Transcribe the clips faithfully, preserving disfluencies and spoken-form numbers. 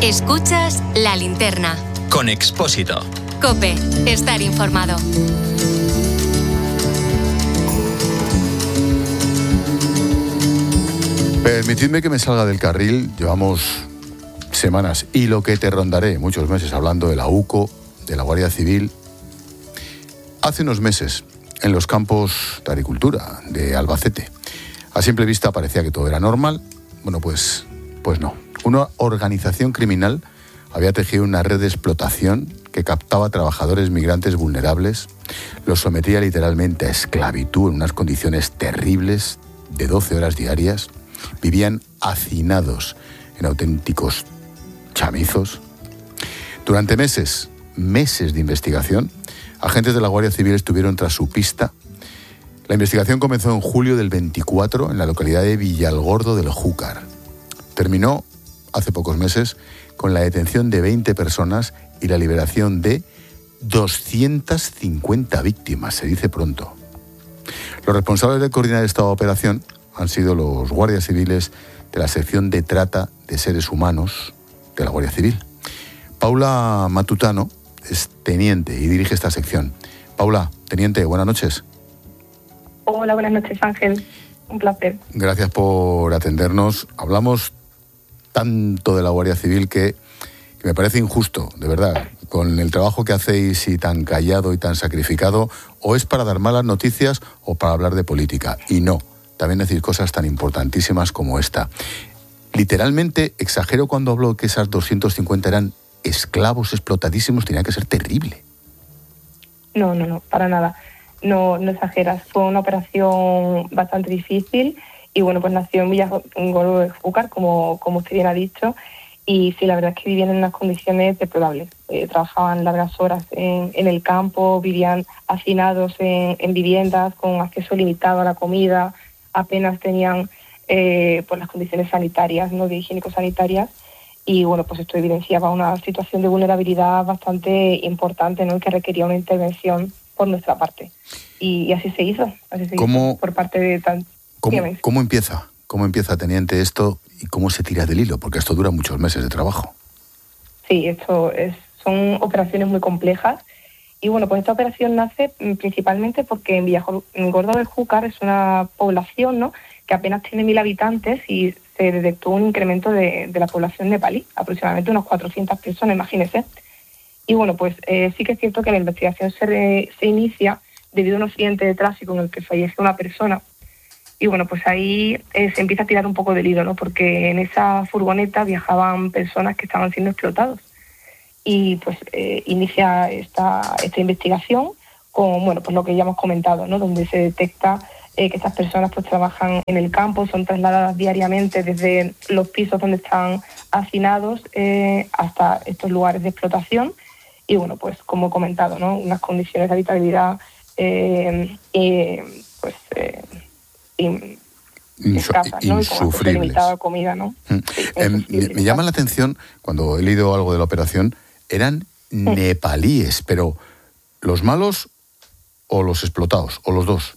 Escuchas La Linterna. Con Expósito. COPE. Estar informado. Permitidme que me salga del carril. Llevamos semanas y lo que te rondaré, muchos meses, hablando de la UCO, de la Guardia Civil. Hace unos meses, en los campos de agricultura de Albacete, a simple vista parecía que todo era normal. Bueno, pues, pues no. Una organización criminal había tejido una red de explotación que captaba trabajadores migrantes vulnerables, los sometía literalmente a esclavitud en unas condiciones terribles de doce horas diarias, vivían hacinados en auténticos chamizos. Durante meses, meses de investigación, agentes de la Guardia Civil estuvieron tras su pista. La investigación comenzó en julio del veinticuatro en la localidad de Villalgordo del Júcar. Terminó hace pocos meses con la detención de veinte personas y la liberación de doscientas cincuenta víctimas, se dice pronto. Los responsables de coordinar esta operación han sido los guardias civiles de la sección de trata de seres humanos de la Guardia Civil. Paula Matutano es teniente y dirige esta sección. Paula, teniente, buenas noches. Hola, buenas noches, Ángel. Un placer. Gracias por atendernos. Hablamos tanto de la Guardia Civil que, que me parece injusto, de verdad, con el trabajo que hacéis y tan callado y tan sacrificado, o es para dar malas noticias o para hablar de política. Y no, también decir cosas tan importantísimas como esta. Literalmente, exagero cuando hablo que esas doscientos cincuenta eran esclavos explotadísimos, tenía que ser terrible. No, no, no, para nada. No, no exageras. Fue una operación bastante difícil y bueno, pues nació en Villalgordo del Júcar, como, como usted bien ha dicho, y sí, la verdad es que vivían en unas condiciones deplorables. Eh, trabajaban largas horas en, en el campo, vivían hacinados en, en viviendas con acceso limitado a la comida, apenas tenían eh, pues las condiciones sanitarias, no de higiénico-sanitarias, y bueno, pues esto evidenciaba una situación de vulnerabilidad bastante importante, ¿no?, que requería una intervención por nuestra parte. Y, y así se hizo, así se ¿Cómo, hizo por parte de tan... ¿cómo, ¿Cómo empieza? ¿Cómo empieza, teniente, esto y cómo se tira del hilo? Porque esto dura muchos meses de trabajo. Sí, esto es, son operaciones muy complejas. Y bueno, pues esta operación nace principalmente porque en Villalgordo del Júcar es una población, ¿no?, que apenas tiene mil habitantes y se detectó un incremento de, de la población nepalí, aproximadamente unas cuatrocientas personas, imagínense. Y bueno, pues eh, sí que es cierto que la investigación se, re, se inicia debido a un accidente de tráfico en el que falleció una persona. Y bueno, pues ahí eh, se empieza a tirar un poco del hilo, ¿no?, porque en esa furgoneta viajaban personas que estaban siendo explotados. Y pues eh, inicia esta, esta investigación con, bueno, pues lo que ya hemos comentado, ¿no?, donde se detecta eh, que estas personas pues trabajan en el campo, son trasladadas diariamente desde los pisos donde están hacinados eh, hasta estos lugares de explotación. Y bueno, pues como he comentado, ¿no?, unas condiciones de habitabilidad eh, eh, pues eh, in, Insu- escasas, ¿no?, insufribles. Y con limitada comida, ¿no? Mm. Sí, eh, me, me llama la atención, cuando he leído algo de la operación, eran sí. nepalíes, pero ¿los malos o los explotados, o los dos?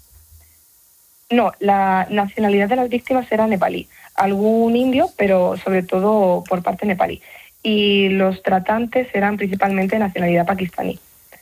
No, la nacionalidad de las víctimas era nepalí. Algún indio, pero sobre todo por parte nepalí. Y los tratantes eran principalmente de nacionalidad pakistaní.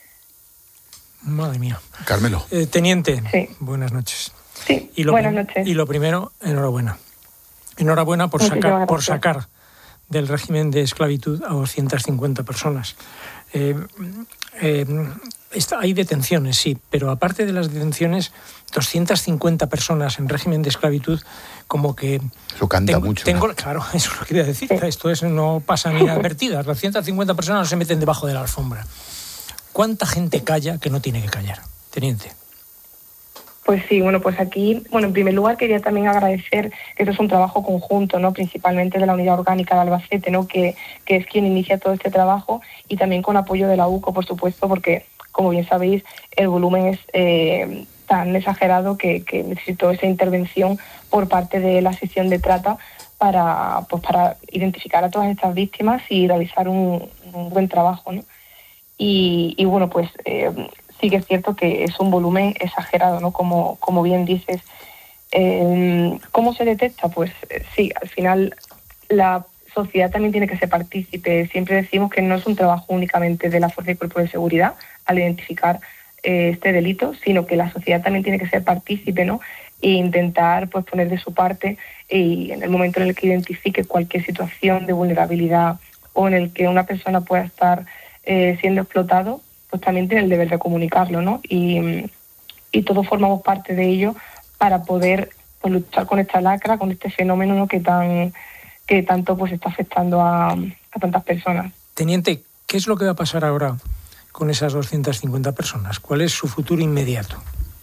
Madre mía. Carmelo. Eh, teniente, sí. Buenas noches. Sí, y lo buenas prim- noches. Y lo primero, enhorabuena. Enhorabuena por sacar, por sacar del régimen de esclavitud a doscientas cincuenta personas. Eh, eh, está, hay detenciones, sí, pero aparte de las detenciones, doscientas cincuenta personas en régimen de esclavitud, como que... Eso canta tengo, mucho. Tengo, ¿no? Claro, eso lo quería decir. Sí. Esto es, no pasa ni inadvertidas. doscientas cincuenta personas no se meten debajo de la alfombra. ¿Cuánta gente calla que no tiene que callar, teniente? Pues sí, bueno, pues aquí, bueno, en primer lugar quería también agradecer que esto es un trabajo conjunto, ¿no?, principalmente de la Unidad Orgánica de Albacete, ¿no?, que, que es quien inicia todo este trabajo, y también con apoyo de la UCO, por supuesto, porque, como bien sabéis, el volumen es eh, tan exagerado que, que necesitó esa intervención por parte de la sección de trata para, pues, para identificar a todas estas víctimas y realizar un, un buen trabajo, ¿no? Y, y bueno, pues... Eh, sí que es cierto que es un volumen exagerado, ¿no?, como, como bien dices. Eh, ¿Cómo se detecta? Pues sí, al final la sociedad también tiene que ser partícipe. Siempre decimos que no es un trabajo únicamente de la Fuerza y Cuerpo de Seguridad al identificar eh, este delito, sino que la sociedad también tiene que ser partícipe, ¿no? E intentar pues poner de su parte, y en el momento en el que identifique cualquier situación de vulnerabilidad o en el que una persona pueda estar eh, siendo explotado, pues también tiene el deber de comunicarlo, ¿no? Y, y todos formamos parte de ello para poder pues, luchar con esta lacra, con este fenómeno, ¿no? que tan que tanto pues está afectando a, a tantas personas. Teniente, ¿qué es lo que va a pasar ahora con esas doscientas cincuenta personas? ¿Cuál es su futuro inmediato?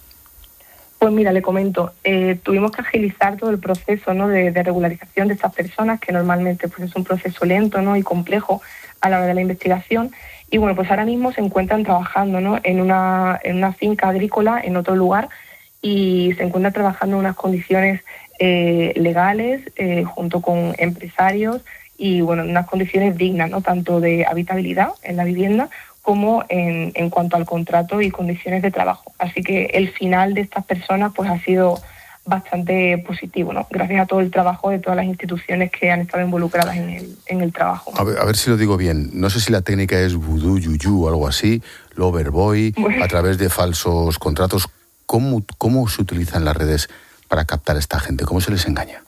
Pues mira, le comento, eh, tuvimos que agilizar todo el proceso, ¿no? de, de regularización de estas personas, que normalmente pues, es un proceso lento, ¿no? y complejo a la hora de la investigación. Y bueno, pues ahora mismo se encuentran trabajando, ¿no? en, una, en una finca agrícola en otro lugar, y se encuentran trabajando en unas condiciones eh, legales eh, junto con empresarios y bueno, en unas condiciones dignas, ¿no? tanto de habitabilidad en la vivienda como en, en cuanto al contrato y condiciones de trabajo. Así que el final de estas personas pues ha sido bastante positivo, ¿no? Gracias a todo el trabajo de todas las instituciones que han estado involucradas en el, en el trabajo. A ver, a ver si lo digo bien. No sé si la técnica es vudú, yuyu o algo así, loverboy, bueno. a través de falsos contratos. ¿Cómo, ¿Cómo se utilizan las redes para captar a esta gente? ¿Cómo se les engaña?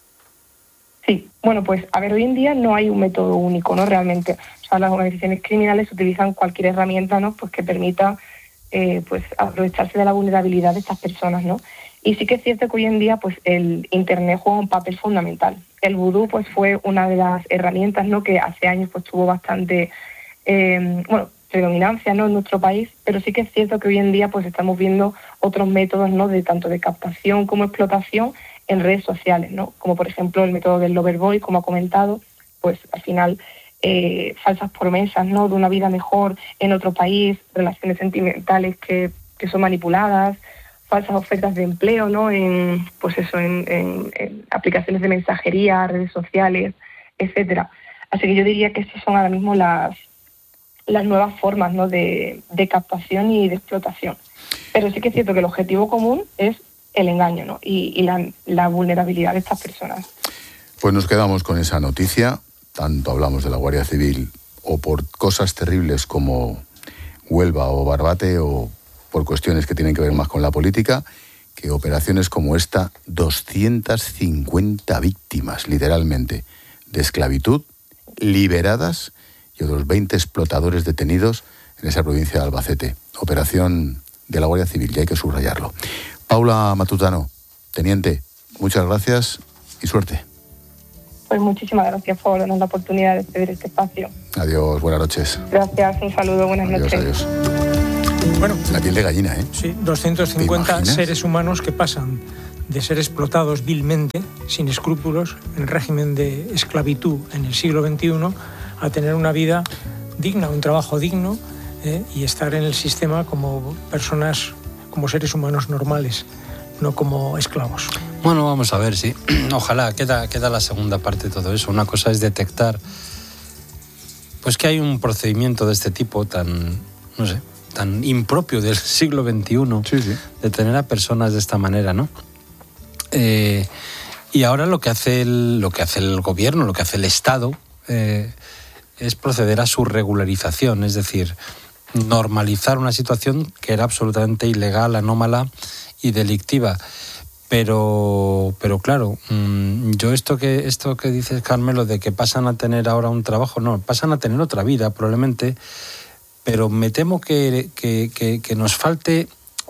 Sí, bueno, pues a ver, hoy en día no hay un método único, ¿no? Realmente, o sea, las organizaciones criminales utilizan cualquier herramienta, ¿no? Pues que permita, eh, pues aprovecharse de la vulnerabilidad de estas personas, ¿no? Y sí que es cierto que hoy en día, pues el Internet juega un papel fundamental. El vudú, pues fue una de las herramientas, ¿no? Que hace años, pues tuvo bastante, eh, bueno, predominancia, ¿no? en nuestro país, pero sí que es cierto que hoy en día, pues estamos viendo otros métodos, ¿no? De tanto de captación como explotación en redes sociales, ¿no? Como por ejemplo el método del loverboy, como ha comentado, pues al final eh, falsas promesas, ¿no? de una vida mejor en otro país, relaciones sentimentales que, que son manipuladas, falsas ofertas de empleo, ¿no? en pues eso, en, en, en aplicaciones de mensajería, redes sociales, etcétera. Así que yo diría que estas son ahora mismo las las nuevas formas, ¿no? de, de captación y de explotación. Pero sí que es cierto que el objetivo común es el engaño, ¿no? y, y la, la vulnerabilidad de estas personas. Pues nos quedamos con esa noticia. Tanto hablamos de la Guardia Civil o por cosas terribles como Huelva o Barbate o por cuestiones que tienen que ver más con la política, que operaciones como esta, doscientas cincuenta víctimas, literalmente, de esclavitud, liberadas, y otros veinte explotadores detenidos en esa provincia de Albacete. Operación de la Guardia Civil, y hay que subrayarlo. Paula Matutano, teniente, muchas gracias y suerte. Pues muchísimas gracias por darnos la oportunidad de ceder este espacio. Adiós, buenas noches. Gracias, un saludo, buenas adiós, noches. Adiós. Bueno, la piel de gallina, ¿eh? Sí, doscientos cincuenta seres humanos que pasan de ser explotados vilmente, sin escrúpulos, en régimen de esclavitud en el siglo veintiuno, a tener una vida digna, un trabajo digno eh, y estar en el sistema como personas, como seres humanos normales, no como esclavos. Bueno, vamos a ver, sí. Ojalá, queda, queda la segunda parte de todo eso. Una cosa es detectar pues que hay un procedimiento de este tipo tan, no sé, tan impropio del siglo veintiuno, sí, sí. de tener a personas de esta manera, ¿no? Eh, y ahora lo que hace el, lo que hace el gobierno, lo que hace el Estado, eh, es proceder a su regularización, es decir, normalizar una situación que era absolutamente ilegal, anómala y delictiva. Pero, pero claro, yo esto que esto que dices, Carmelo, de que pasan a tener ahora un trabajo, no, pasan a tener otra vida probablemente, pero me temo que, que, que, que nos falte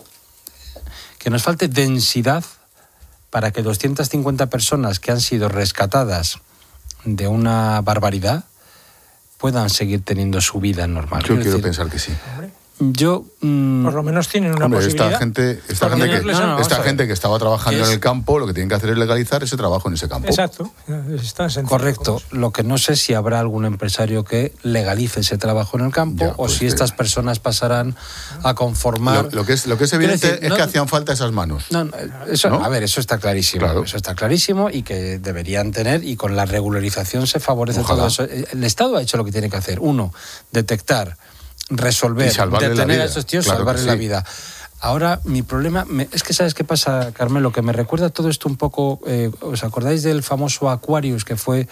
que nos falte densidad para que doscientas cincuenta personas que han sido rescatadas de una barbaridad puedan seguir teniendo su vida normal. Yo quiero decir, pensar que sí. Yo mmm... por lo menos tienen una Hombre, posibilidad. Esta gente, esta gente, que, no, no, esta gente que estaba trabajando es... en el campo, lo que tienen que hacer es legalizar ese trabajo en ese campo. Exacto. Está correcto. Lo que no sé si habrá algún empresario que legalice ese trabajo en el campo, ya, o pues si estas que... personas pasarán a conformar. Lo, lo, que, es, lo que es evidente decir, es no, que hacían falta esas manos. No, no, eso, ¿no? A ver, eso está clarísimo. Claro. Eso está clarísimo y que deberían tener, y con la regularización se favorece Ojalá. todo eso. El Estado ha hecho lo que tiene que hacer. Uno, detectar, resolver, detener a esos tíos, claro salvarles sí. la vida. Ahora, mi problema me, es que, ¿sabes qué pasa, Carmelo? Que me recuerda todo esto un poco, eh, ¿os acordáis del famoso Aquarius, que fue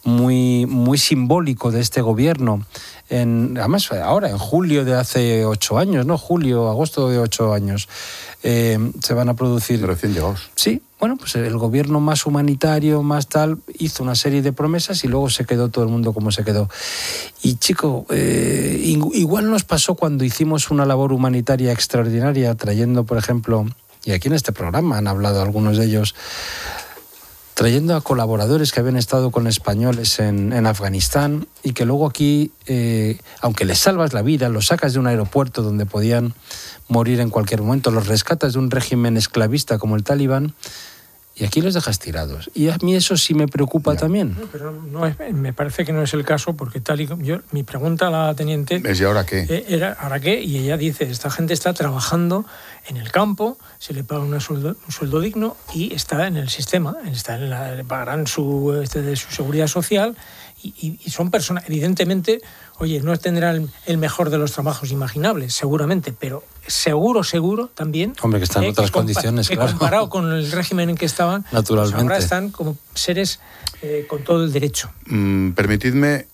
muy, muy simbólico de este gobierno. En, además, ahora, en julio de hace ocho años, ¿no? Julio, agosto de ocho años, eh, se van a producir... Recién llegados. Sí, bueno, pues el gobierno más humanitario, más tal, hizo una serie de promesas y luego se quedó todo el mundo como se quedó. Y, chico, eh, igual nos pasó cuando hicimos una labor humanitaria extraordinaria, trayendo, por ejemplo, y aquí en este programa han hablado algunos de ellos, trayendo a colaboradores que habían estado con españoles en, en Afganistán y que luego aquí, eh, aunque les salvas la vida, los sacas de un aeropuerto donde podían morir en cualquier momento, los rescatas de un régimen esclavista como el Talibán y aquí los dejas tirados. Y a mí eso sí me preocupa ya. también. No, pero no es, me parece que no es el caso porque tal y como yo, mi pregunta a la teniente... ¿Es y ahora qué? Era, ¿ahora qué? Y ella dice, esta gente está trabajando en el campo, se le paga una sueldo, un sueldo digno y está en el sistema, está en la, le pagarán su, este, de su seguridad social y, y, y son personas, evidentemente, oye, no tendrán el mejor de los trabajos imaginables, seguramente, pero seguro, seguro también... Hombre, que están en eh, otras condiciones, que claro. comparado con el régimen en que estaban, naturalmente. Pues ahora están como seres eh, con todo el derecho. Mm, permitidme,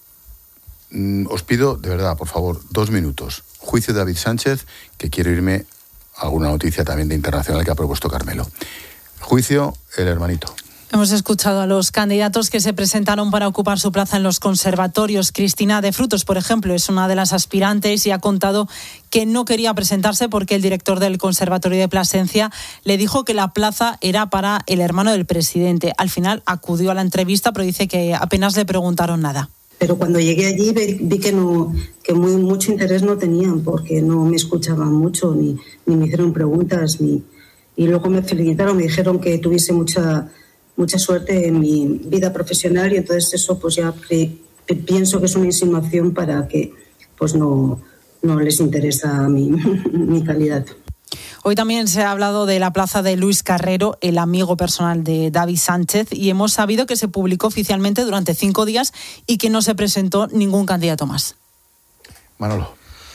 mm, os pido, de verdad, por favor, dos minutos. Juicio de David Sánchez, que quiero irme a alguna noticia también de internacional que ha propuesto Carmelo. Juicio, el hermanito. Hemos escuchado a los candidatos que se presentaron para ocupar su plaza en los conservatorios. Cristina de Frutos, por ejemplo, es una de las aspirantes y ha contado que no quería presentarse porque el director del Conservatorio de Plasencia le dijo que la plaza era para el hermano del presidente. Al final acudió a la entrevista, pero dice que apenas le preguntaron nada. Pero cuando llegué allí vi que no que muy mucho interés no tenían porque no me escuchaban mucho ni, ni me hicieron preguntas ni y luego me felicitaron, me dijeron que tuviese mucha mucha suerte en mi vida profesional y entonces eso pues ya pienso que es una insinuación para que pues no, no les interesa mi, mi calidad. Hoy también se ha hablado de la plaza de Luis Carrero, el amigo personal de David Sánchez, y hemos sabido que se publicó oficialmente durante cinco días y que no se presentó ningún candidato más. Manolo.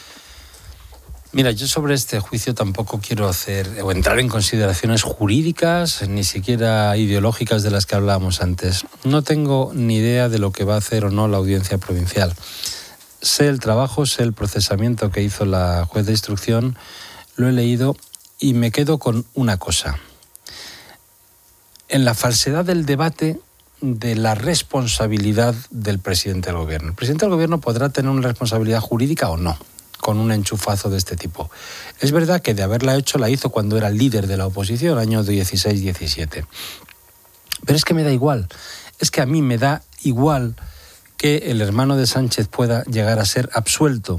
Mira, yo sobre este juicio tampoco quiero hacer o entrar en consideraciones jurídicas, ni siquiera ideológicas de las que hablábamos antes. No tengo ni idea de lo que va a hacer o no la audiencia provincial. Sé el trabajo, sé el procesamiento que hizo la juez de instrucción, lo he leído y me quedo con una cosa. En la falsedad del debate de la responsabilidad del presidente del gobierno. El presidente del gobierno podrá tener una responsabilidad jurídica o no con un enchufazo de este tipo. Es verdad que de haberla hecho la hizo cuando era el líder de la oposición, años dieciséis diecisiete. Pero es que me da igual. Es que a mí me da igual que el hermano de Sánchez pueda llegar a ser absuelto.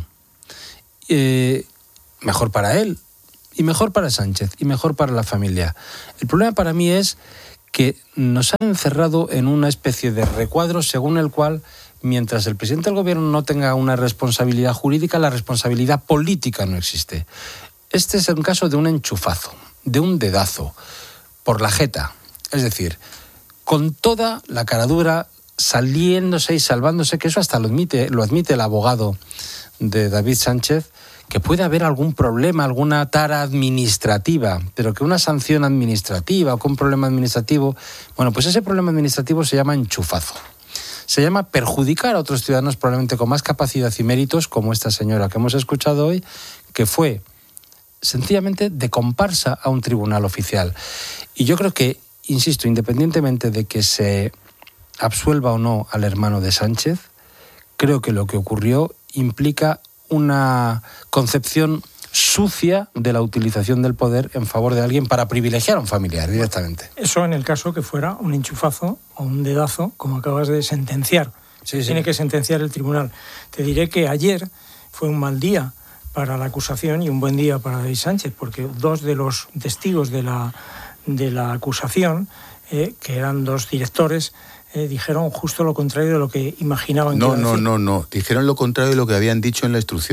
Eh, mejor para él, y mejor para Sánchez, y mejor para la familia. El problema para mí es que nos han encerrado en una especie de recuadro según el cual, mientras el presidente del gobierno no tenga una responsabilidad jurídica, la responsabilidad política no existe. Este es un caso de un enchufazo, de un dedazo, por la jeta. Es decir, con toda la caradura, saliéndose y salvándose, que eso hasta lo admite, lo admite el abogado de David Sánchez, que puede haber algún problema, alguna tara administrativa, pero que una sanción administrativa o que un problema administrativo, bueno, pues ese problema administrativo se llama enchufazo. Se llama perjudicar a otros ciudadanos probablemente con más capacidad y méritos, como esta señora que hemos escuchado hoy, que fue sencillamente de comparsa a un tribunal oficial. Y yo creo que, insisto, independientemente de que se absuelva o no al hermano de Sánchez, creo que lo que ocurrió implica una concepción sucia de la utilización del poder en favor de alguien para privilegiar a un familiar directamente. Eso en el caso que fuera un enchufazo o un dedazo, como acabas de sentenciar. Sí, sí. Tiene que sentenciar el tribunal. Te diré que ayer fue un mal día para la acusación y un buen día para David Sánchez, porque dos de los testigos de la, de la acusación, eh, que eran dos directores, Eh, dijeron justo lo contrario de lo que imaginaban no, que iba a no, decir. No, no, no. Dijeron lo contrario de lo que habían dicho en la instrucción.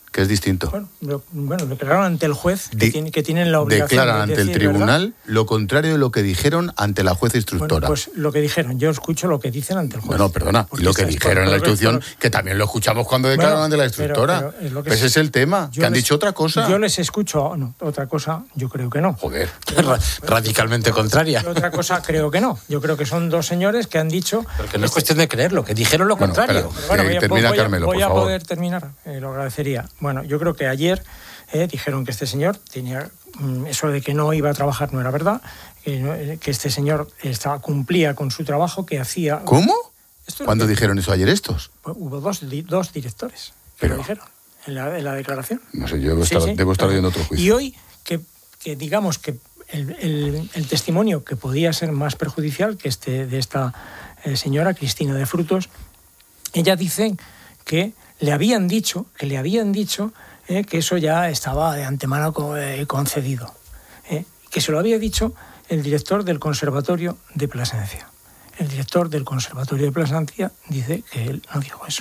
que es distinto. Bueno, lo, bueno, declararon ante el juez que, Di, tiene, que tienen la obligación declaran de ante decir, el tribunal, ¿verdad?, lo contrario de lo que dijeron ante la jueza instructora. Bueno, pues lo que dijeron, yo escucho lo que dicen ante el juez. No, no, perdona, y lo que dijeron en la instrucción, pero, que también lo escuchamos cuando declararon bueno, ante la instructora. Pero, pero es lo que pues ese es el tema, que han les, dicho otra cosa. Yo les escucho, no, otra cosa, yo creo que no. Joder, pero, radicalmente contraria. Otra cosa creo que no. Yo creo que son dos señores que han dicho... Porque no es cuestión de creerlo, que dijeron lo bueno, contrario. Pero, bueno, voy a, termina, voy a, Carmelo, voy por a favor. poder terminar, eh, lo agradecería. Bueno, yo creo que ayer eh, dijeron que este señor tenía... Mm, eso de que no iba a trabajar no era verdad, que, que este señor estaba, cumplía con su trabajo, que hacía... ¿Cómo? ¿Cuándo que, dijeron eso ayer estos? Pues, hubo dos, dos directores que pero, lo dijeron en la, en la declaración. No sé, yo debo estar, sí, sí, debo estar viendo otro juicio. Y hoy, que, que digamos que el, el, el testimonio que podía ser más perjudicial que este de esta eh, señora, Cristina de Frutos, ella dice que le habían dicho, que le habían dicho eh, que eso ya estaba de antemano eh, concedido. Eh, que se lo había dicho el director del Conservatorio de Plasencia. El director del Conservatorio de Plasencia dice que él no dijo eso.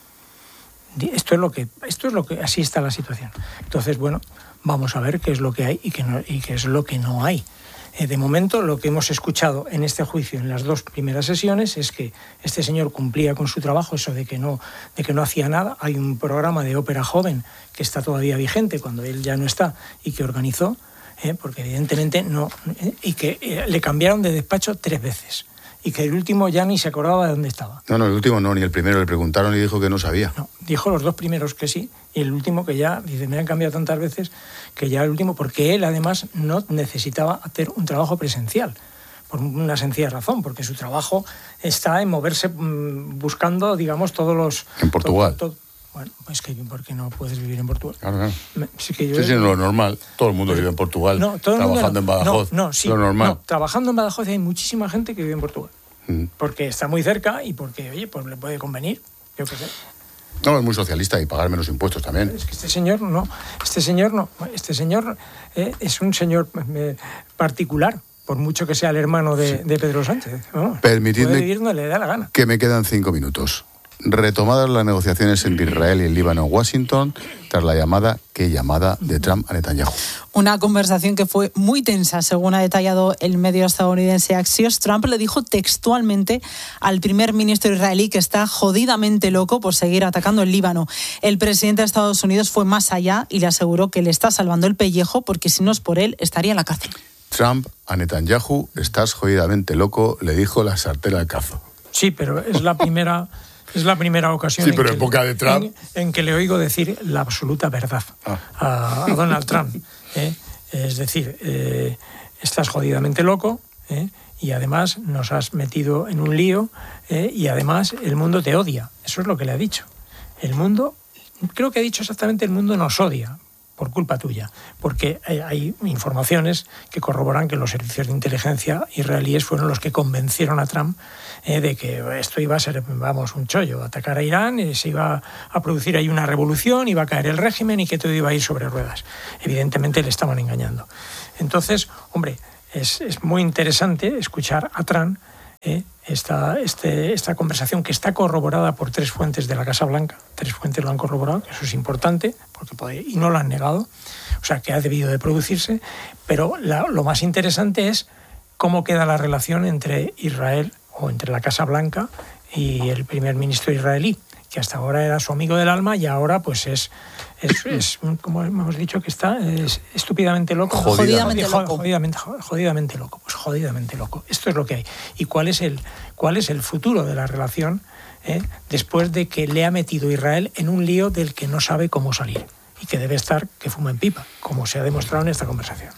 Esto es lo que, esto es lo que, así está la situación. Entonces, bueno, vamos a ver qué es lo que hay y qué, no, y qué es lo que no hay. Eh, de momento, lo que hemos escuchado en este juicio, en las dos primeras sesiones, es que este señor cumplía con su trabajo, eso de que no, de que no hacía nada. Hay un programa de ópera joven que está todavía vigente cuando él ya no está y que organizó, eh, porque evidentemente no, eh, y que eh, le cambiaron de despacho tres veces. Y que el último ya ni se acordaba de dónde estaba. No, no, el último no, ni el primero. Le preguntaron y dijo que no sabía. No, dijo los dos primeros que sí, y el último que ya, dice, me han cambiado tantas veces que ya el último, porque él además no necesitaba hacer un trabajo presencial, por una sencilla razón, porque su trabajo está en moverse mmm, buscando, digamos, todos los... En Portugal. Todo, todo, bueno, es que ¿por qué no puedes vivir en Portugal? Claro, claro. Me, sí, que yo, sí, sí, lo normal. Todo el mundo vive en Portugal, no, todo el trabajando mundo, en Badajoz. No, no, sí, lo normal. No, trabajando en Badajoz hay muchísima gente que vive en Portugal. Mm. Porque está muy cerca y porque, oye, pues le puede convenir, yo qué sé. No, es muy socialista y pagar menos impuestos también. Es que este señor no, este señor no, este señor eh, es un señor eh, particular, por mucho que sea el hermano de, sí. de Pedro Sánchez. Vamos, Permitidme puede vivir donde le da la gana. Que me quedan cinco minutos. Retomadas las negociaciones entre Israel y el Líbano en Washington tras la llamada, ¿qué llamada?, de Trump a Netanyahu. Una conversación que fue muy tensa, según ha detallado el medio estadounidense Axios. Trump le dijo textualmente al primer ministro israelí que está jodidamente loco por seguir atacando el Líbano. El presidente de Estados Unidos fue más allá y le aseguró que le está salvando el pellejo porque si no es por él estaría en la cárcel. Trump a Netanyahu, estás jodidamente loco, le dijo la sartén al cazo. Sí, pero es la primera... Es la primera ocasión sí, en, pero que en, época le, de Trump. En, en que le oigo decir la absoluta verdad ah. a, a Donald Trump. ¿eh? Es decir, eh, estás jodidamente loco ¿eh? y además nos has metido en un lío ¿eh? y además el mundo te odia. Eso es lo que le ha dicho. El mundo, creo que ha dicho exactamente el mundo nos odia por culpa tuya, porque hay, hay informaciones que corroboran que los servicios de inteligencia israelíes fueron los que convencieron a Trump eh, de que esto iba a ser, vamos, un chollo, atacar a Irán, y se iba a producir ahí una revolución, iba a caer el régimen y que todo iba a ir sobre ruedas. Evidentemente le estaban engañando. Entonces, hombre, es, es muy interesante escuchar a Trump eh, esta, este, esta conversación que está corroborada por tres fuentes de la Casa Blanca. Tres fuentes lo han corroborado, que eso es importante, porque puede, y no lo han negado, o sea, que ha debido de producirse, pero la, lo más interesante es cómo queda la relación entre Israel o entre la Casa Blanca y el primer ministro israelí, que hasta ahora era su amigo del alma y ahora pues es, es, es como hemos dicho, que está es estúpidamente loco. Jodidamente loco. Jodidamente, jodidamente loco. Pues jodidamente loco. Esto es lo que hay. ¿Y cuál es el, cuál es el futuro de la relación eh, después de que le ha metido Israel en un lío del que no sabe cómo salir y que debe estar que fuma en pipa, como se ha demostrado en esta conversación?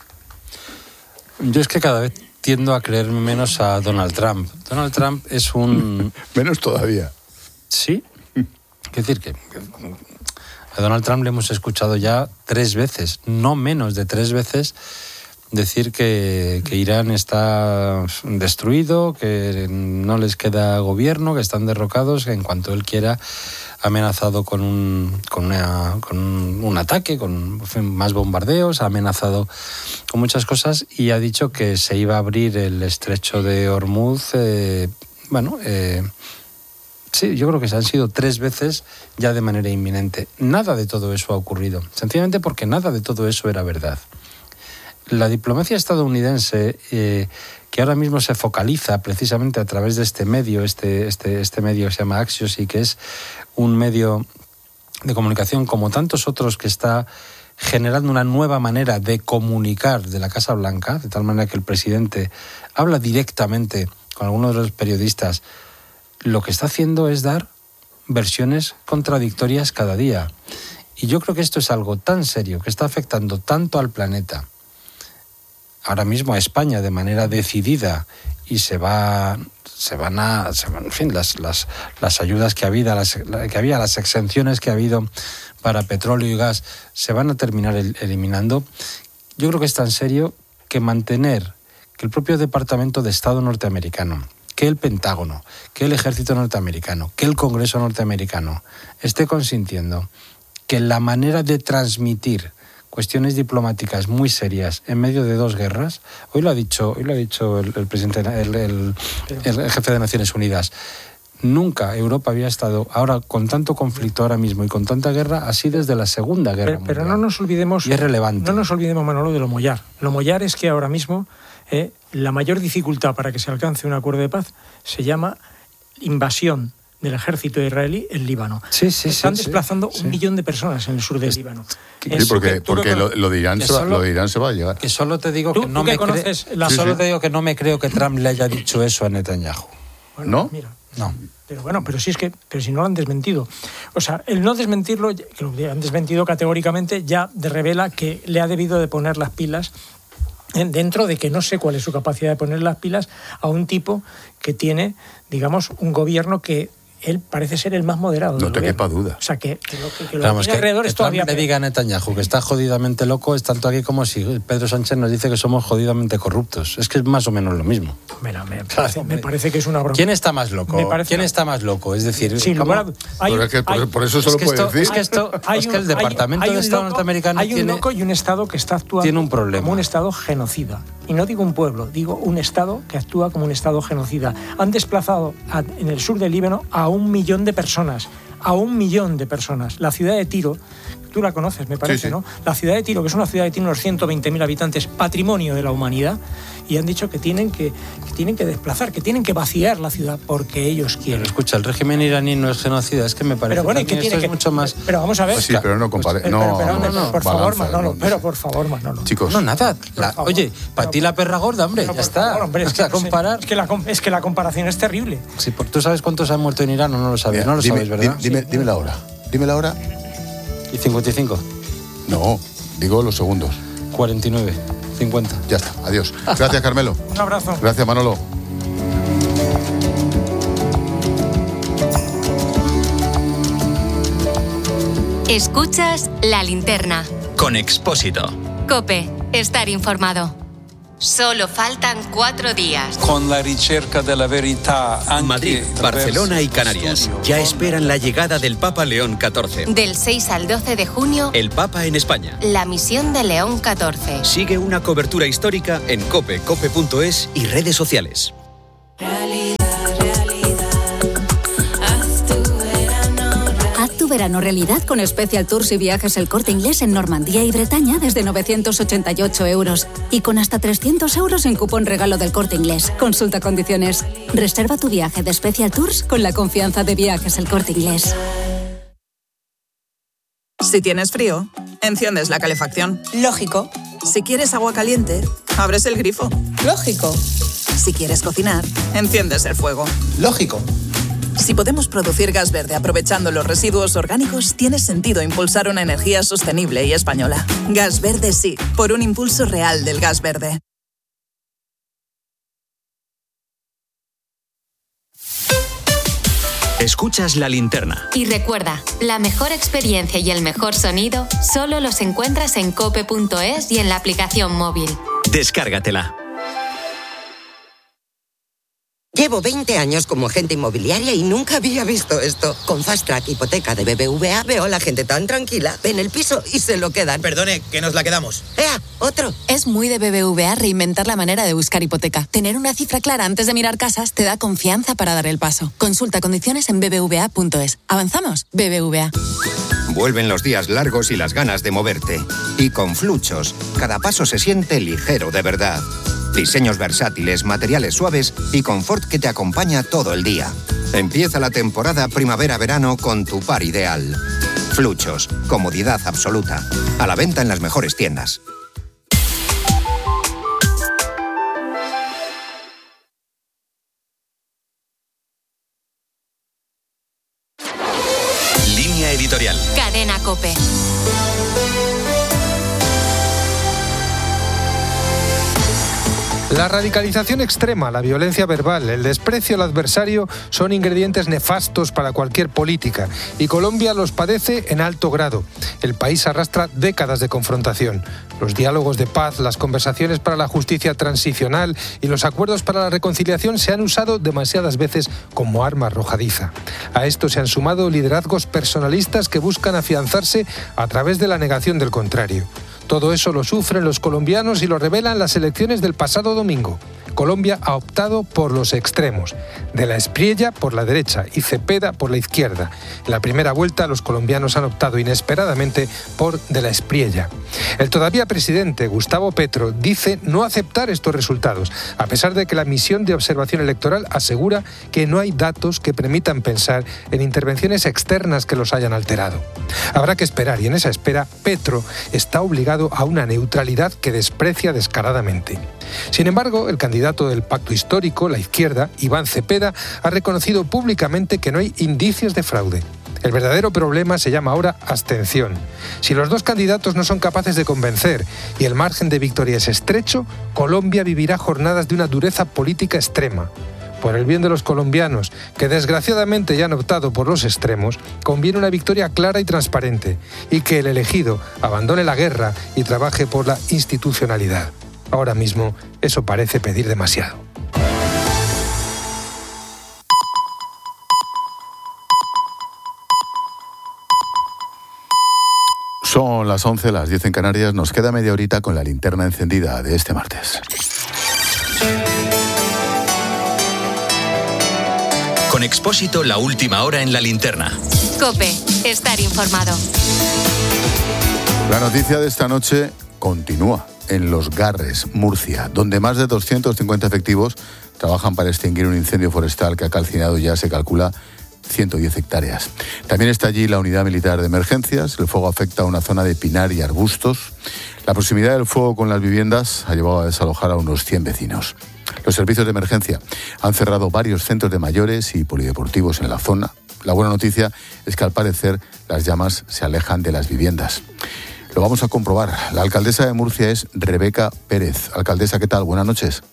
Yo es que cada vez tiendo a creer menos a Donald Trump. Donald Trump es un... menos todavía. Sí. Es decir, que a Donald Trump le hemos escuchado ya tres veces, no menos de tres veces, decir que, que Irán está destruido, que no les queda gobierno, que están derrocados, que en cuanto él quiera ha amenazado con un, con una, con un, un ataque, con en fin, más bombardeos, ha amenazado con muchas cosas y ha dicho que se iba a abrir el estrecho de Hormuz, eh, bueno... Eh, Sí, yo creo que se han sido tres veces ya de manera inminente. Nada de todo eso ha ocurrido, sencillamente porque nada de todo eso era verdad. La diplomacia estadounidense, eh, que ahora mismo se focaliza precisamente a través de este medio, este, este, este medio se llama Axios y que es un medio de comunicación como tantos otros que está generando una nueva manera de comunicar de la Casa Blanca, de tal manera que el presidente habla directamente con algunos de los periodistas, lo que está haciendo es dar versiones contradictorias cada día. Y yo creo que esto es algo tan serio, que está afectando tanto al planeta, ahora mismo a España de manera decidida, y se va se van a se van, en fin, las las las ayudas que había las que había las exenciones que ha habido para petróleo y gas se van a terminar el, eliminando. Yo creo que es tan serio que mantener que el propio Departamento de Estado norteamericano, que el Pentágono, que el Ejército norteamericano, que el Congreso norteamericano esté consintiendo que la manera de transmitir cuestiones diplomáticas muy serias en medio de dos guerras, hoy lo ha dicho, hoy lo ha dicho el, el presidente, el, el, el jefe de Naciones Unidas. Nunca Europa había estado ahora con tanto conflicto ahora mismo y con tanta guerra así desde la Segunda Guerra pero, Mundial. Pero no nos olvidemos, y es relevante. No nos olvidemos, Manolo, de lo mollar. Lo mollar es que ahora mismo eh, la mayor dificultad para que se alcance un acuerdo de paz se llama invasión del ejército israelí en Líbano. Sí, sí, Están sí, desplazando sí. un millón de personas en el sur del es, Líbano. Sí, porque, porque lo, lo, de Irán se va, solo, lo de Irán se va a llegar. Que solo te digo ¿Tú, que no tú me que cre... la... sí, solo sí. te digo que no me creo que Trump le haya dicho eso a Netanyahu. Bueno, ¿No? Mira, no. Pero bueno, pero si es que, pero si no lo han desmentido. O sea, el no desmentirlo, que lo han desmentido categóricamente, ya revela que le ha debido de poner las pilas dentro de que no sé cuál es su capacidad de poner las pilas a un tipo que tiene, digamos, un gobierno que él parece ser el más moderado. No te gobierno. quepa duda. O sea, que, que lo que, que, lo Vamos, que, alrededor que es todavía le diga a Netanyahu que está jodidamente loco, es tanto aquí como si Pedro Sánchez nos dice que somos jodidamente corruptos. Es que es más o menos lo mismo. Mira, me, parece, me parece que es una broma. ¿Quién está más loco? ¿Quién una... está más loco? Es decir, sí, ¿cómo... hay, es que por, hay, por eso solo es que puede esto, decir. Es que, esto, hay es que el Departamento hay, hay de Estado loco, norteamericano hay un tiene, loco y un Estado que está actuando tiene un problema. como un Estado genocida. Y no digo un pueblo, digo un Estado que actúa como un Estado genocida. Han desplazado a, en el sur del Líbano a un millón de personas. A un millón de personas. La ciudad de Tiro, tú la conoces, me parece, sí, sí. ¿no? La ciudad de Tiro, que es una ciudad que tiene unos ciento veinte mil habitantes, patrimonio de la humanidad, y han dicho que tienen que, que tienen que desplazar, que tienen que vaciar la ciudad porque ellos quieren. Pero escucha, el régimen iraní no es genocida, es que me parece pero bueno, que tiene esto que, es mucho más... Pero vamos a ver... Pues sí, pero no compare... Pues, no, pero, pero, no, pero, no, por balanza, favor, Manolo, no, pero no, por favor, Manolo. Chicos... No, nada. La, favor, oye, para ti la perra gorda, hombre, ya está. Favor, hombre, es que, comparar... es, que la, es que la comparación es terrible. Sí, por, ¿tú sabes cuántos han muerto en Irán o no lo sabes? Mira, no lo dime, sabes, ¿verdad? Dime, sí, dime la hora. Dime la hora. ¿Y cincuenta y cinco? No, digo los segundos. cuarenta y nueve, cincuenta. Ya está, adiós. Gracias, Carmelo. Un abrazo. Gracias, Manolo. Escuchas La Linterna. Con Expósito. COPE, estar informado. Solo faltan cuatro días. Con la ricerca de la verità. Madrid, Barcelona y Canarias ya esperan la llegada del Papa León catorce. Del seis al doce de junio, el Papa en España. La misión de León catorce. Sigue una cobertura histórica en cope, cope punto es y redes sociales. Realidad, realidad. Haz tu verano, Haz tu verano realidad con Special Tours y viajes El Corte Inglés en Normandía y Bretaña desde novecientos ochenta y ocho euros. Y con hasta trescientos euros en cupón regalo del Corte Inglés. Consulta condiciones. Reserva tu viaje de Special Tours con la confianza de Viajes El Corte Inglés. Si tienes frío, enciendes la calefacción. Lógico. Si quieres agua caliente, abres el grifo. Lógico. Si quieres cocinar, enciendes el fuego. Lógico. Si podemos producir gas verde aprovechando los residuos orgánicos, tiene sentido impulsar una energía sostenible y española. Gas verde sí, por un impulso real del gas verde. Escuchas La Linterna. Y recuerda, la mejor experiencia y el mejor sonido solo los encuentras en cope punto es y en la aplicación móvil. Descárgatela. Llevo veinte años como agente inmobiliaria y nunca había visto esto. Con Fast Track Hipoteca de B B V A veo a la gente tan tranquila. Ven el piso y se lo quedan. Perdone, que nos la quedamos. ¡Ea! ¡Otro! Es muy de B B V A reinventar la manera de buscar hipoteca. Tener una cifra clara antes de mirar casas te da confianza para dar el paso. Consulta condiciones en b b v a punto es. ¿Avanzamos? B B V A. Vuelven los días largos y las ganas de moverte. Y con Fluchos, cada paso se siente ligero de verdad. Diseños versátiles, materiales suaves y confort que te acompaña todo el día. Empieza la temporada primavera-verano con tu par ideal. Fluchos, comodidad absoluta. A la venta en las mejores tiendas. Línea editorial. Cadena COPE. La radicalización extrema, la violencia verbal, el desprecio al adversario son ingredientes nefastos para cualquier política y Colombia los padece en alto grado. El país arrastra décadas de confrontación. Los diálogos de paz, las conversaciones para la justicia transicional y los acuerdos para la reconciliación se han usado demasiadas veces como arma arrojadiza. A esto se han sumado liderazgos personalistas que buscan afianzarse a través de la negación del contrario. Todo eso lo sufren los colombianos y lo revelan las elecciones del pasado domingo. Colombia ha optado por los extremos, de la Espriella por la derecha y Cepeda por la izquierda. En la primera vuelta los colombianos han optado inesperadamente por de la Espriella. El todavía presidente Gustavo Petro dice no aceptar estos resultados, a pesar de que la misión de observación electoral asegura que no hay datos que permitan pensar en intervenciones externas que los hayan alterado. Habrá que esperar y en esa espera Petro está obligado a una neutralidad que desprecia descaradamente. Sin embargo, el candidato del pacto histórico, la izquierda, Iván Cepeda, ha reconocido públicamente que no hay indicios de fraude. El verdadero problema se llama ahora abstención. Si los dos candidatos no son capaces de convencer y el margen de victoria es estrecho, Colombia vivirá jornadas de una dureza política extrema. Por el bien de los colombianos, que desgraciadamente ya han optado por los extremos, conviene una victoria clara y transparente y que el elegido abandone la guerra y trabaje por la institucionalidad. Ahora mismo, eso parece pedir demasiado. Son las once, las diez en Canarias. Nos queda media horita con la linterna encendida de este martes. Con Expósito, la última hora en la linterna. COPE, estar informado. La noticia de esta noche continúa en Los Garres, Murcia, donde más de doscientos cincuenta efectivos trabajan para extinguir un incendio forestal que ha calcinado ya, se calcula, ciento diez hectáreas. También está allí la unidad militar de emergencias. El fuego afecta a una zona de pinar y arbustos. La proximidad del fuego con las viviendas ha llevado a desalojar a unos cien vecinos. Los servicios de emergencia han cerrado varios centros de mayores y polideportivos en la zona. La buena noticia es que al parecer las llamas se alejan de las viviendas. Lo vamos a comprobar. La alcaldesa de Murcia es Rebeca Pérez. Alcaldesa, ¿qué tal? Buenas noches.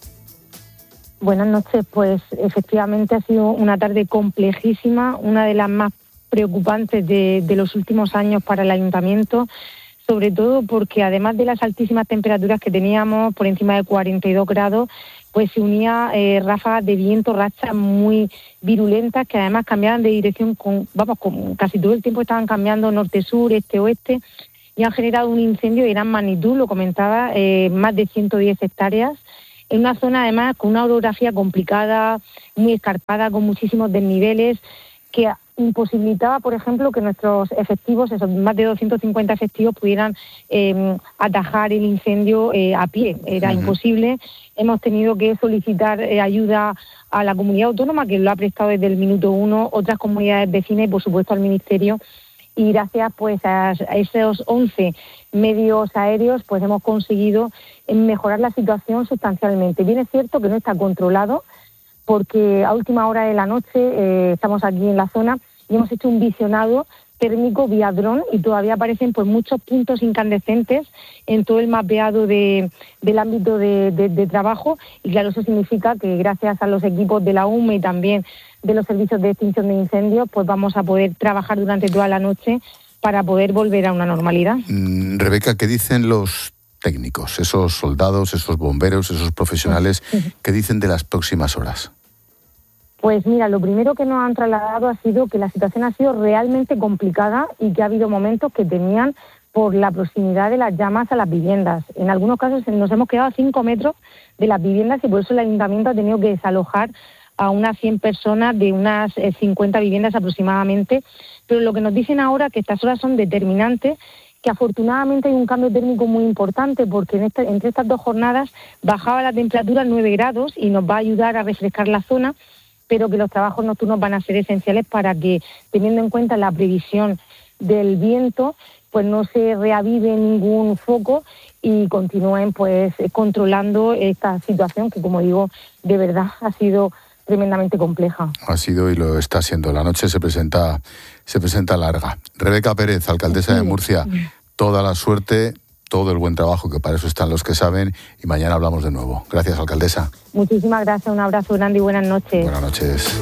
Buenas noches. Pues efectivamente ha sido una tarde complejísima, una de las más preocupantes de, de los últimos años para el ayuntamiento, sobre todo porque además de las altísimas temperaturas que teníamos, por encima de cuarenta y dos grados, pues se unía eh, ráfagas de viento, rachas muy virulentas que además cambiaban de dirección, con, vamos, con, casi todo el tiempo estaban cambiando norte-sur, este-oeste, y han generado un incendio de gran magnitud, lo comentaba, eh, más de ciento diez hectáreas, en una zona además con una orografía complicada, muy escarpada, con muchísimos desniveles, que imposibilitaba, por ejemplo, que nuestros efectivos, esos más de doscientos cincuenta efectivos, pudieran eh, atajar el incendio eh, a pie. Era uh-huh. imposible. Hemos tenido que solicitar eh, ayuda a la comunidad autónoma, que lo ha prestado desde el minuto uno, otras comunidades vecinas y, por supuesto, al Ministerio. Y gracias pues a esos once medios aéreos pues hemos conseguido mejorar la situación sustancialmente. Bien es cierto que no está controlado, porque a última hora de la noche eh, estamos aquí en la zona y hemos hecho un visionado térmico vía dron y todavía aparecen pues muchos puntos incandescentes en todo el mapeado de, del ámbito de, de, de trabajo, y claro, eso significa que gracias a los equipos de la U M E y también de los servicios de extinción de incendios, pues vamos a poder trabajar durante toda la noche para poder volver a una normalidad. Mm, Rebeca, ¿qué dicen los técnicos, esos soldados, esos bomberos, esos profesionales, qué dicen de las próximas horas? Pues mira, lo primero que nos han trasladado ha sido que la situación ha sido realmente complicada y que ha habido momentos que temían por la proximidad de las llamas a las viviendas. En algunos casos nos hemos quedado a cinco metros de las viviendas y por eso el ayuntamiento ha tenido que desalojar a unas cien personas de unas cincuenta viviendas aproximadamente. Pero lo que nos dicen ahora es que estas horas son determinantes, que afortunadamente hay un cambio térmico muy importante porque en este, entre estas dos jornadas bajaba la temperatura a nueve grados y nos va a ayudar a refrescar la zona, pero que los trabajos nocturnos van a ser esenciales para que, teniendo en cuenta la previsión del viento, pues no se reavive ningún foco y continúen pues controlando esta situación que, como digo, de verdad ha sido tremendamente compleja. Ha sido y lo está siendo. La noche se presenta, se presenta larga. Rebeca Pérez, alcaldesa de Murcia, toda la suerte, todo el buen trabajo, que para eso están los que saben, y mañana hablamos de nuevo. Gracias, alcaldesa. Muchísimas gracias, un abrazo grande y buenas noches. Buenas noches.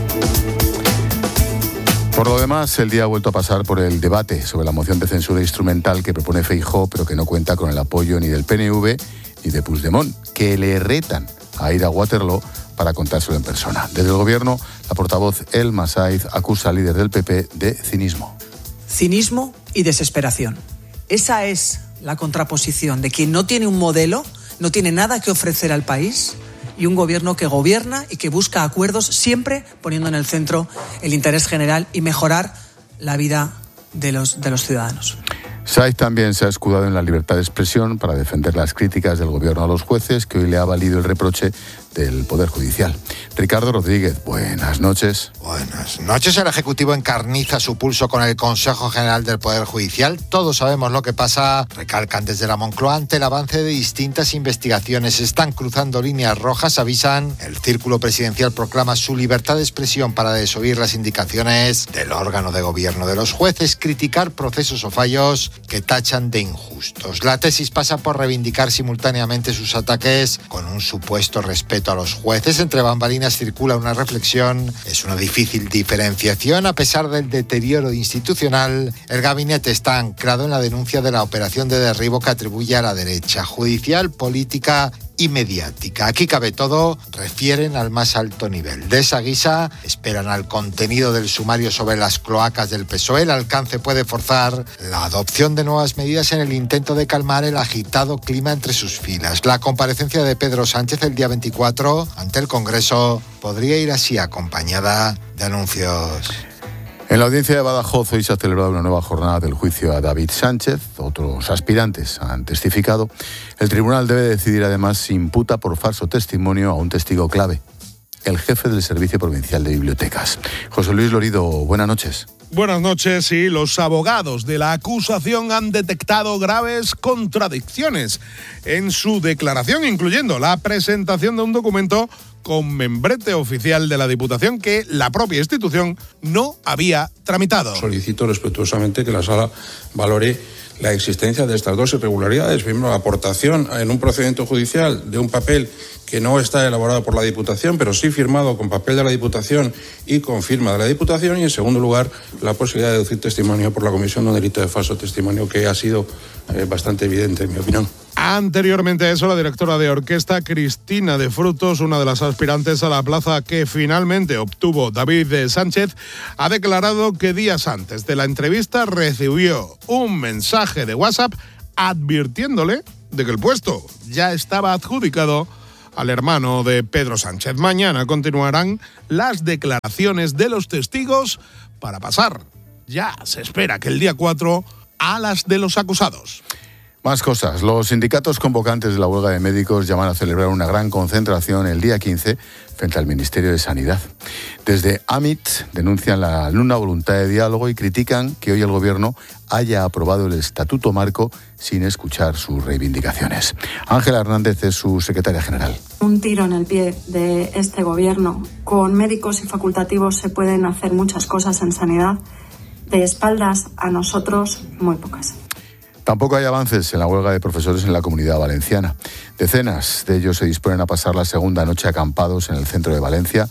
Por lo demás, el día ha vuelto a pasar por el debate sobre la moción de censura instrumental que propone Feijóo, pero que no cuenta con el apoyo ni del P N V ni de Puigdemont, que le retan a ir a Waterloo para contárselo en persona. Desde el Gobierno, la portavoz Elma Saiz acusa al líder del P P de cinismo. Cinismo y desesperación. Esa es la contraposición de quien no tiene un modelo, no tiene nada que ofrecer al país, y un gobierno que gobierna y que busca acuerdos siempre poniendo en el centro el interés general y mejorar la vida de los, de los ciudadanos. Saiz también se ha escudado en la libertad de expresión para defender las críticas del gobierno a los jueces, que hoy le ha valido el reproche del Poder Judicial. Ricardo Rodríguez, buenas noches. Buenas noches. El Ejecutivo encarniza su pulso con el Consejo General del Poder Judicial. Todos sabemos lo que pasa, recalcan desde la Moncloa, ante el avance de distintas investigaciones. Están cruzando líneas rojas, avisan. El Círculo Presidencial proclama su libertad de expresión para desoír las indicaciones del órgano de gobierno de los jueces, criticar procesos o fallos que tachan de injustos. La tesis pasa por reivindicar simultáneamente sus ataques con un supuesto respeto a los jueces. Entre bambalinas circula una reflexión. Es una difícil diferenciación. A pesar del deterioro institucional, el gabinete está anclado en la denuncia de la operación de derribo que atribuye a la derecha judicial, política y mediática. Aquí cabe todo, refieren al más alto nivel. De esa guisa, esperan al contenido del sumario sobre las cloacas del P S O E. El alcance puede forzar la adopción de nuevas medidas en el intento de calmar el agitado clima entre sus filas. La comparecencia de Pedro Sánchez el día veinticuatro ante el Congreso podría ir así, acompañada de anuncios. En la audiencia de Badajoz hoy se ha celebrado una nueva jornada del juicio a David Sánchez. Otros aspirantes han testificado. El tribunal debe decidir además si imputa por falso testimonio a un testigo clave, el jefe del Servicio Provincial de Bibliotecas. José Luis Lorido, buenas noches. Buenas noches. Sí, los abogados de la acusación han detectado graves contradicciones en su declaración, incluyendo la presentación de un documento con membrete oficial de la Diputación que la propia institución no había tramitado. Solicito respetuosamente que la Sala valore la existencia de estas dos irregularidades. Primero, la aportación en un procedimiento judicial de un papel que no está elaborado por la Diputación, pero sí firmado con papel de la Diputación y con firma de la Diputación. Y, en segundo lugar, la posibilidad de deducir testimonio por la comisión de un delito de falso testimonio, que ha sido eh, bastante evidente, en mi opinión. Anteriormente a eso, la directora de orquesta, Cristina de Frutos, una de las aspirantes a la plaza que finalmente obtuvo David Sánchez, ha declarado que días antes de la entrevista recibió un mensaje de WhatsApp advirtiéndole de que el puesto ya estaba adjudicado al hermano de Pedro Sánchez. Mañana continuarán las declaraciones de los testigos para pasar, ya se espera que el día cuatro, a las de los acusados. Más cosas. Los sindicatos convocantes de la huelga de médicos llaman a celebrar una gran concentración el día quince frente al Ministerio de Sanidad. Desde A M I T denuncian la nula voluntad de diálogo y critican que hoy el Gobierno haya aprobado el Estatuto Marco sin escuchar sus reivindicaciones. Ángela Hernández es su secretaria general. Un tiro en el pie de este Gobierno. Con médicos y facultativos se pueden hacer muchas cosas en sanidad. De espaldas a nosotros, muy pocas. Tampoco hay avances en la huelga de profesores en la Comunidad Valenciana. Decenas de ellos se disponen a pasar la segunda noche acampados en el centro de Valencia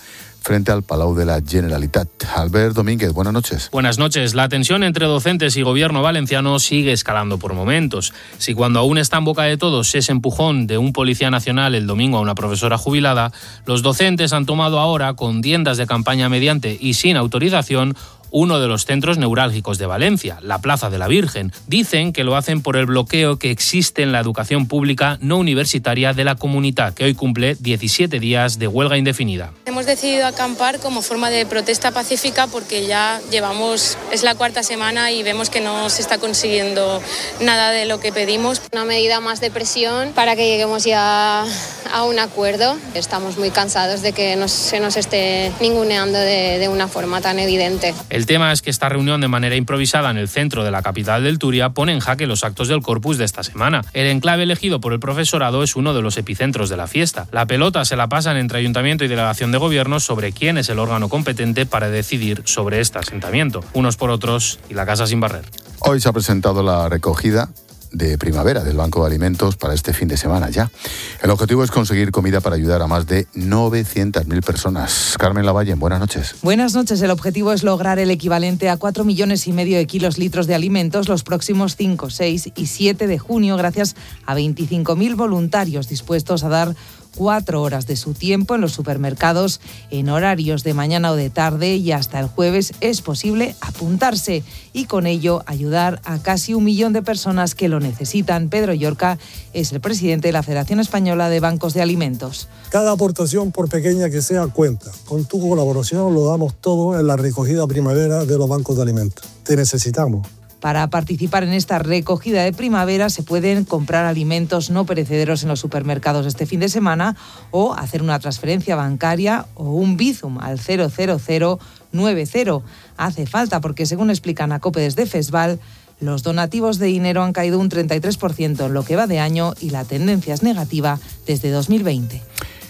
frente al Palau de la Generalitat. Albert Domínguez, buenas noches. Buenas noches. La tensión entre docentes y gobierno valenciano sigue escalando por momentos. Si cuando aún está en boca de todos ese empujón de un policía nacional el domingo a una profesora jubilada, los docentes han tomado ahora, con tiendas de campaña mediante y sin autorización, uno de los centros neurálgicos de Valencia, la Plaza de la Virgen. Dicen que lo hacen por el bloqueo que existe en la educación pública no universitaria de la comunidad, que hoy cumple diecisiete días de huelga indefinida. Hemos decidido acampar como forma de protesta pacífica porque ya llevamos, es la cuarta semana y vemos que no se está consiguiendo nada de lo que pedimos. Una medida más de presión para que lleguemos ya a un acuerdo. Estamos muy cansados de que nos, se nos esté ninguneando de, de una forma tan evidente. El tema es que esta reunión de manera improvisada en el centro de la capital del Turia pone en jaque los actos del Corpus de esta semana. El enclave elegido por el profesorado es uno de los epicentros de la fiesta. La pelota se la pasan entre ayuntamiento y delegación de gobierno sobre quién es el órgano competente para decidir sobre este asentamiento. Unos por otros y la casa sin barrer. Hoy se ha presentado la recogida de primavera del Banco de Alimentos para este fin de semana ya. El objetivo es conseguir comida para ayudar a más de novecientas mil personas. Carmen Lavalle, buenas noches. Buenas noches. El objetivo es lograr el equivalente a cuatro millones y medio de kilos litros de alimentos los próximos cinco, seis y siete de junio gracias a veinticinco mil voluntarios dispuestos a dar cuatro horas de su tiempo en los supermercados en horarios de mañana o de tarde, y hasta el jueves es posible apuntarse y con ello ayudar a casi un millón de personas que lo necesitan. Pedro Llorca es el presidente de la Federación Española de Bancos de Alimentos. Cada aportación, por pequeña que sea, cuenta. Con tu colaboración lo damos todo en la recogida primavera de los bancos de alimentos. Te necesitamos. Para participar en esta recogida de primavera se pueden comprar alimentos no perecederos en los supermercados este fin de semana o hacer una transferencia bancaria o un Bizum al cero cero cero nueve cero. Hace falta porque, según explican a COPE desde FESVAL, los donativos de dinero han caído un treinta y tres por ciento en lo que va de año y la tendencia es negativa desde dos mil veinte.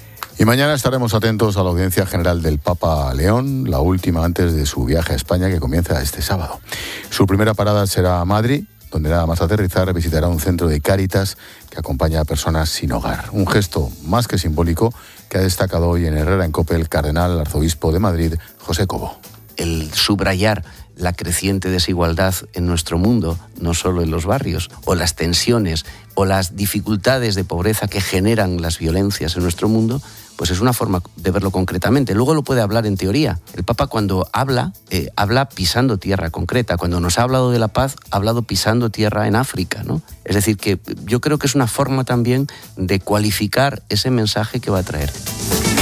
Y mañana estaremos atentos a la audiencia general del Papa León, la última antes de su viaje a España, que comienza este sábado. Su primera parada será Madrid, donde nada más aterrizar visitará un centro de Cáritas que acompaña a personas sin hogar. Un gesto más que simbólico que ha destacado hoy en Herrera en COPE el cardenal arzobispo de Madrid, José Cobo. El subrayar la creciente desigualdad en nuestro mundo, no solo en los barrios, o las tensiones o las dificultades de pobreza que generan las violencias en nuestro mundo, pues es una forma de verlo concretamente. Luego lo puede hablar en teoría. El Papa, cuando habla, eh, habla pisando tierra concreta. Cuando nos ha hablado de la paz, ha hablado pisando tierra en África, ¿no? Es decir, que yo creo que es una forma también de cualificar ese mensaje que va a traer.